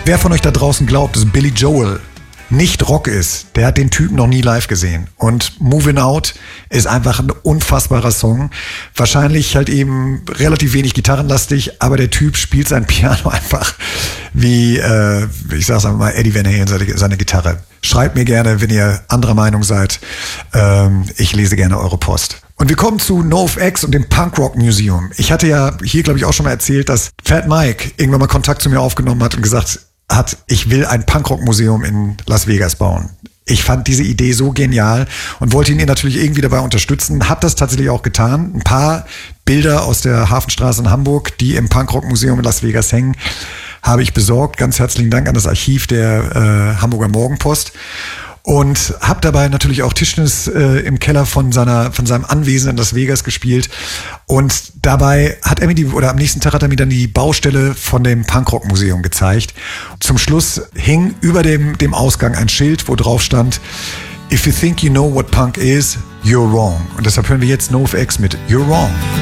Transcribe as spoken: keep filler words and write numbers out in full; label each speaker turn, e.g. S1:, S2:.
S1: Wer von euch da draußen glaubt, dass Billy Joel nicht Rock ist, der hat den Typen noch nie live gesehen. Und Moving Out ist einfach ein unfassbarer Song. Wahrscheinlich halt eben relativ wenig gitarrenlastig, aber der Typ spielt sein Piano einfach wie, äh, ich sag's einfach mal, Eddie Van Halen seine, seine Gitarre. Schreibt mir gerne, wenn ihr anderer Meinung seid. Ähm, ich lese gerne eure Post. Und wir kommen zu NoFX und dem Punkrock Museum. Ich hatte ja hier, glaube ich, auch schon mal erzählt, dass Fat Mike irgendwann mal Kontakt zu mir aufgenommen hat und gesagt hat, ich will ein Punkrock-Museum in Las Vegas bauen. Ich fand diese Idee so genial und wollte ihn natürlich irgendwie dabei unterstützen. Hab das tatsächlich auch getan. Ein paar Bilder aus der Hafenstraße in Hamburg, die im Punkrock-Museum in Las Vegas hängen, habe ich besorgt. Ganz herzlichen Dank an das Archiv der äh, Hamburger Morgenpost. Und habe dabei natürlich auch Tischtennis äh, im Keller von seiner von seinem Anwesen in Las Vegas gespielt. Und dabei hat er mir die, oder am nächsten Tag hat er mir dann die Baustelle von dem Punkrock-Museum gezeigt. Zum Schluss hing über dem, dem Ausgang ein Schild, wo drauf stand: If you think you know what punk is, you're wrong. Und deshalb hören wir jetzt NoFX mit You're Wrong.